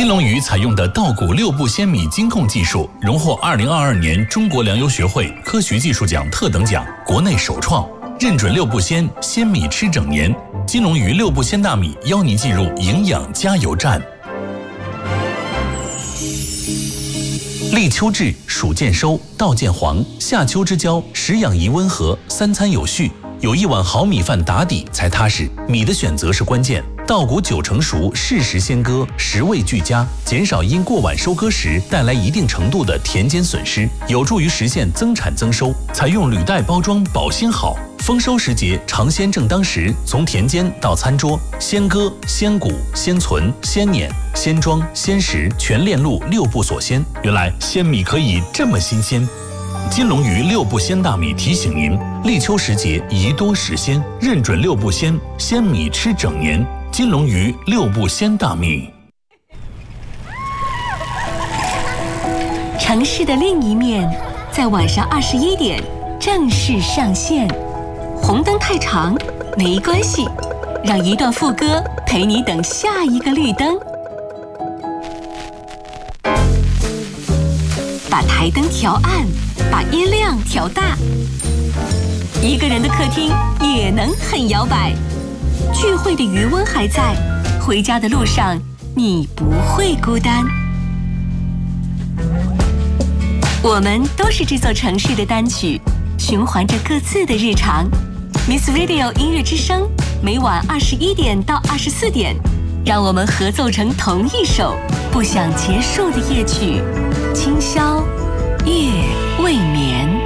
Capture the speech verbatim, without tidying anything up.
金龙鱼采用的稻谷六步鲜米精控技术，荣获二零二二年中国粮油学会科学技术奖特等奖，国内首创，认准六步鲜，鲜米吃整年。金龙鱼六步鲜大米邀您进入营养加油站。立秋至，暑渐收，稻渐黄，夏秋之交，食养宜温和，三餐有序，有一碗好米饭打底才踏实。米的选择是关键，稻谷九成熟，适时先割，食味俱佳，减少因过晚收割时带来一定程度的田间损失，有助于实现增产增收。采用履带包装，保鲜好。丰收时节，尝鲜正当时，从田间到餐桌，鲜割、鲜谷、鲜存、鲜碾、鲜装、鲜食，全链路六步所鲜。原来鲜米可以这么新鲜。金龙鱼六步鲜大米提醒您：立秋时节宜多食鲜，认准六步鲜，鲜米吃整年。金龙鱼六步鲜大米。 城市的另一面，在晚上二十一点正式上线。红灯太长没关系，让一段副歌陪你等下一个绿灯。把台灯调暗，把音量调大，一个人的客厅也能很摇摆。聚会的余温还在，回家的路上你不会孤单。我们都是这座城市的单曲，循环着各自的日常。Miss Radio 音乐之声，每晚二十一点到二十四点，让我们合奏成同一首不想结束的夜曲，今宵夜未眠。